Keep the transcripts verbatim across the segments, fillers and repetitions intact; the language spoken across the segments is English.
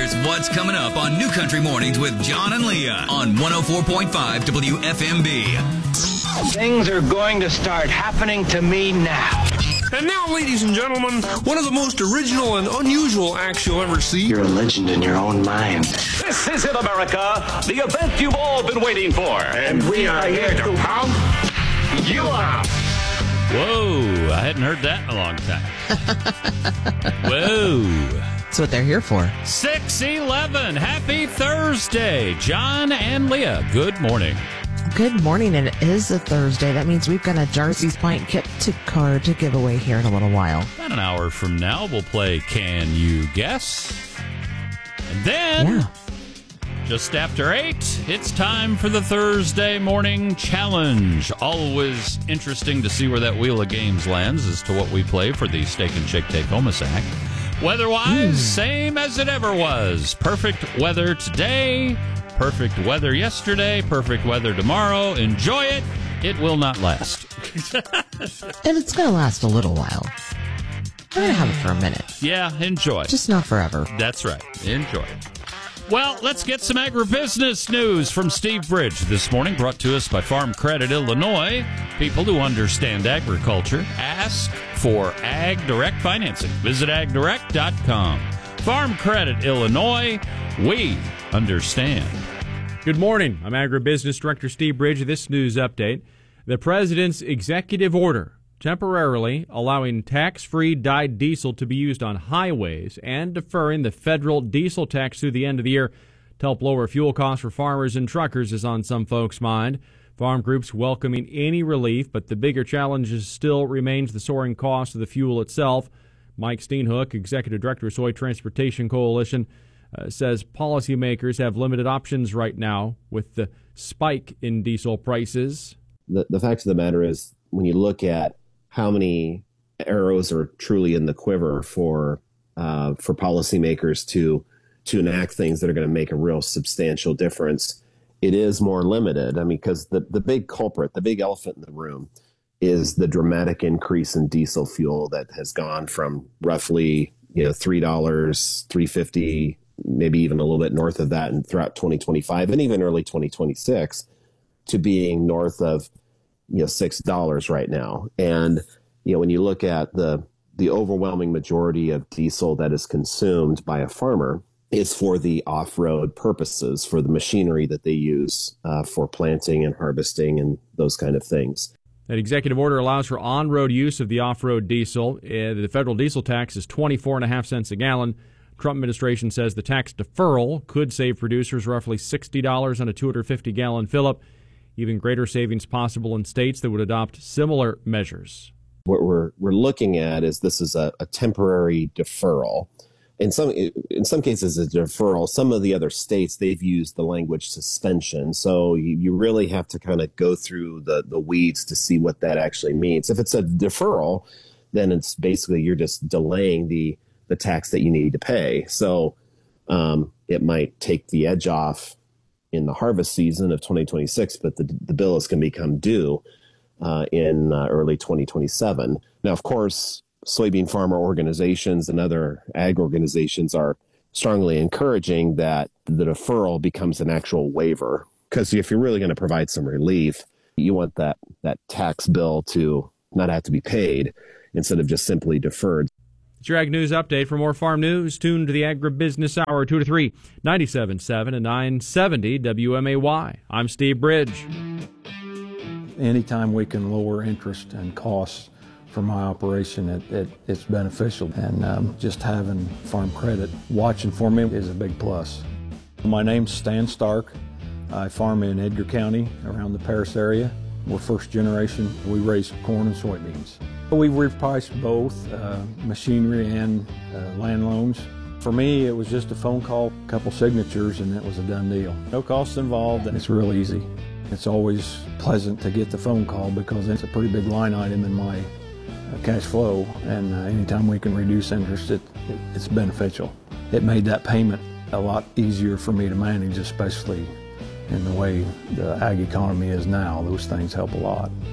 Here's what's coming up on New Country Mornings with John and Leah on one oh four point five W F M B. Things are going to start happening to me now. And now, ladies and gentlemen, one of the most original and unusual acts you'll ever see. You're a legend in your own mind. This is it, America, the event you've all been waiting for. And we are here to pump you up. Whoa, I hadn't heard that in a long time. Whoa. That's what they're here for. six eleven, happy Thursday. John and Leah, good morning. Good morning, and it is a Thursday. That means we've got a Darcy's Pint Kit to card to give away here in a little while. About an hour from now, we'll play Can You Guess? And then, yeah. just after eight, it's time for the Thursday Morning Challenge. Always interesting to see where that wheel of games lands as to what we play for the Steak and Shake Take-Home sack. Weather-wise, mm. same as it ever was. Perfect weather today. Perfect weather yesterday, perfect weather tomorrow. Enjoy it. It will not last. And it's going to last a little while. We're going to have it for a minute. Yeah, enjoy. Just not forever. That's right. Enjoy it. Well, let's get some agribusiness news from Steve Bridge this morning, brought to us by Farm Credit Illinois. People who understand agriculture ask for Ag Direct financing. Visit ag direct dot com. Farm Credit Illinois, we understand. Good morning. I'm Agribusiness Director Steve Bridge. This news update. The President's executive order temporarily allowing tax-free dyed diesel to be used on highways and deferring the federal diesel tax through the end of the year to help lower fuel costs for farmers and truckers is on some folks' mind. Farm groups welcoming any relief, but the bigger challenge is still remains the soaring cost of the fuel itself. Mike Steenhoek, Executive Director of Soy Transportation Coalition, Uh, says policymakers have limited options right now with the spike in diesel prices. The, the fact of the matter is, when you look at how many arrows are truly in the quiver for uh, for policymakers to to enact things that are going to make a real substantial difference, it is more limited. I mean, because the, the big culprit, the big elephant in the room, is the dramatic increase in diesel fuel that has gone from roughly you know three dollars, three fifty. Maybe even a little bit north of that, and throughout twenty twenty-five and even early twenty twenty-six, to being north of you know six dollars right now. And you know when you look at the the overwhelming majority of diesel that is consumed by a farmer is for the off-road purposes, for the machinery that they use uh, for planting and harvesting and those kind of things. That executive order allows for on-road use of the off-road diesel. Uh, the federal diesel tax is twenty-four and a half cents a gallon. Trump administration says the tax deferral could save producers roughly sixty dollars on a two hundred fifty gallon fill-up. Even greater savings possible in states that would adopt similar measures. What we're we're looking at is this is a, a temporary deferral. In some in some cases, a deferral. Some of the other states, they've used the language suspension. So you, you really have to kind of go through the, the weeds to see what that actually means. If it's a deferral, then it's basically you're just delaying the the tax that you need to pay. So um, it might take the edge off in the harvest season of twenty twenty-six, but the, the bill is going to become due uh, in uh, early twenty twenty-seven. Now, of course, soybean farmer organizations and other ag organizations are strongly encouraging that the deferral becomes an actual waiver, because if you're really going to provide some relief, you want that, that tax bill to not have to be paid instead of just simply deferred. It's your Ag News Update. For more farm news, tune to the Agribusiness Hour, two to three, ninety-seven point seven and nine seventy W M A Y. I'm Steve Bridge. Anytime we can lower interest and costs for my operation, it, it, it's beneficial. And um, just having Farm Credit watching for me is a big plus. My name's Stan Stark. I farm in Edgar County around the Paris area. We're first generation. We raise corn and soybeans. We've repriced both uh, machinery and uh, land loans. For me, it was just a phone call, a couple signatures, and it was a done deal. No costs involved, and it's real easy. It's always pleasant to get the phone call because it's a pretty big line item in my uh, cash flow, and uh, anytime we can reduce interest, it, it, it's beneficial. It made that payment a lot easier for me to manage, especially in the way the ag economy is now. Those things help a lot.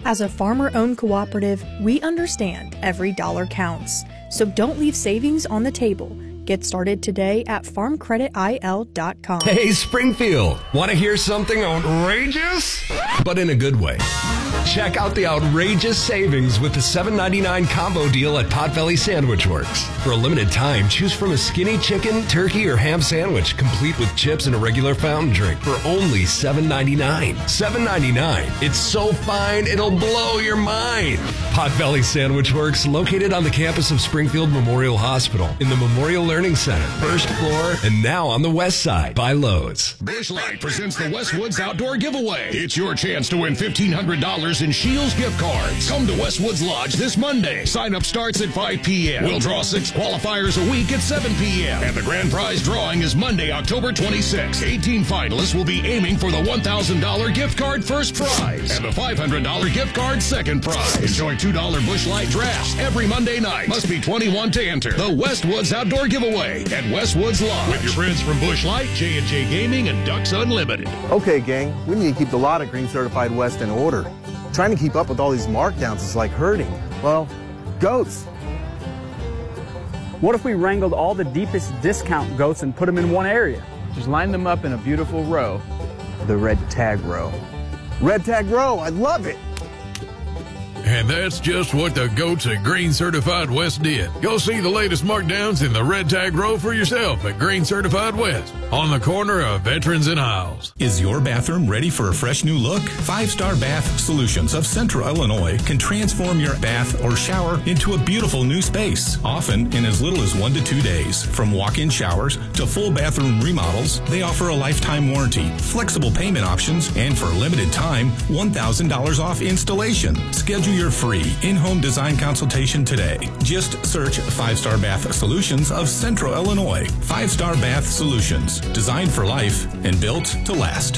As a farmer-owned cooperative, we understand every dollar counts. So don't leave savings on the table. Get started today at farm credit I L dot com. Hey, Springfield, want to hear something outrageous? But in a good way. Check out the outrageous savings with the seven ninety-nine combo deal at Potbelly Sandwich Works. For a limited time, choose from a skinny chicken, turkey, or ham sandwich, complete with chips and a regular fountain drink for only seven ninety-nine. seven ninety-nine. It's so fine, it'll blow your mind. Potbelly Sandwich Works, located on the campus of Springfield Memorial Hospital in the Memorial Learning Center, first floor, and now on the west side by Lowe's. Busch Light presents the Westwoods Outdoor Giveaway. It's your chance to win fifteen hundred dollars in Shields gift cards. Come to Westwoods Lodge this Monday. Sign up starts at five p.m. We'll draw six qualifiers a week at seven p.m. And the grand prize drawing is Monday, October twenty-sixth. eighteen finalists will be aiming for the one thousand dollars gift card first prize and the five hundred dollars gift card second prize. Enjoy two dollars Busch Light drafts every Monday night. Must be twenty-one to enter. The Westwoods Outdoor Giveaway at Westwoods Lodge. With your friends from Busch Light, J and J Gaming, and Ducks Unlimited. Okay, gang, we need to keep the lot of Green Certified West in order. Trying to keep up with all these markdowns is like herding, well, goats. What if we wrangled all the deepest discount goats and put them in one area? Just line them up in a beautiful row, the red tag row. Red tag row, I love it. And that's just what the goats at Green Certified West did. Go see the latest markdowns in the red tag row for yourself at Green Certified West on the corner of Veterans and Isles. Is your bathroom ready for a fresh new look? Five Star Bath Solutions of Central Illinois can transform your bath or shower into a beautiful new space, often in as little as one to two days. From walk-in showers to full bathroom remodels, they offer a lifetime warranty, flexible payment options, and for a limited time, one thousand dollars off installation. Schedule your free in-home design consultation today. Just search Five Star Bath Solutions of Central Illinois. Five Star Bath Solutions, designed for life and built to last.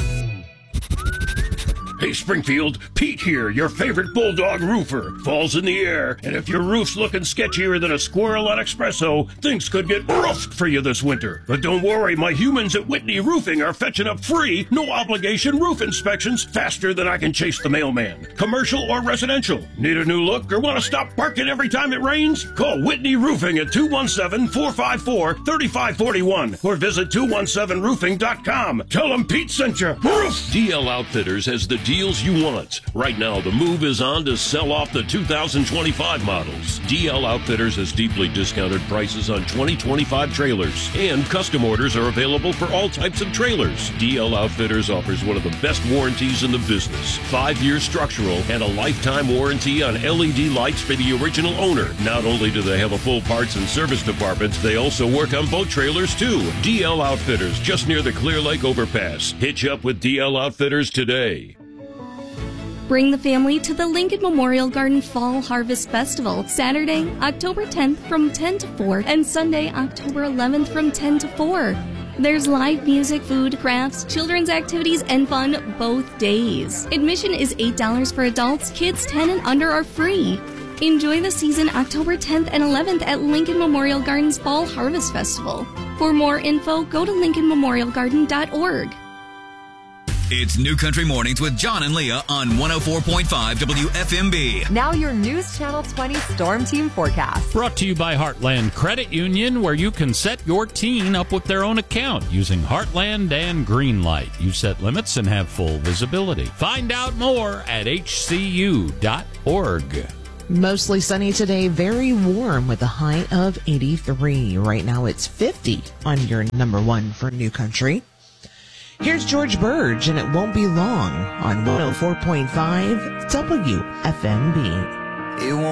Hey Springfield, Pete here, your favorite Bulldog roofer. Fall's in the air, and if your roof's looking sketchier than a squirrel on espresso, things could get roughed for you this winter. But don't worry, my humans at Whitney Roofing are fetching up free, no-obligation roof inspections faster than I can chase the mailman. Commercial or residential. Need a new look or want to stop barking every time it rains? Call Whitney Roofing at two one seven, four five four, three five four one or visit two one seven roofing dot com. Tell them Pete sent you. Roof! D L Outfitters has the deals you want. Right now, the move is on to sell off the two thousand twenty-five models. D L Outfitters has deeply discounted prices on twenty twenty-five trailers, and custom orders are available for all types of trailers. D L Outfitters offers one of the best warranties in the business. Five-year structural and a lifetime warranty on L E D lights for the original owner. Not only do they have a full parts and service department, they also work on boat trailers too. D L Outfitters, just near the Clear Lake overpass. Hitch up with D L Outfitters today. Bring the family to the Lincoln Memorial Garden Fall Harvest Festival, Saturday, October tenth from ten to four, and Sunday, October eleventh from ten to four. There's live music, food, crafts, children's activities, and fun both days. Admission is eight dollars for adults. Kids ten and under are free. Enjoy the season October tenth and eleventh at Lincoln Memorial Garden's Fall Harvest Festival. For more info, go to lincoln memorial garden dot org. It's New Country Mornings with John and Leah on one oh four point five W F M B. Now your News Channel twenty Storm Team forecast. Brought to you by Heartland Credit Union, where you can set your teen up with their own account using Heartland and Greenlight. You set limits and have full visibility. Find out more at H C U dot org. Mostly sunny today, very warm with a high of eighty-three. Right now it's fifty on your number one for New Country. Here's George Burge, and it won't be long on one oh four point five W F M B. It won't